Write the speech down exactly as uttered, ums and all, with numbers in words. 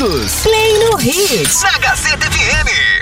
juntos. Play no Hits. Na Gazeta F M.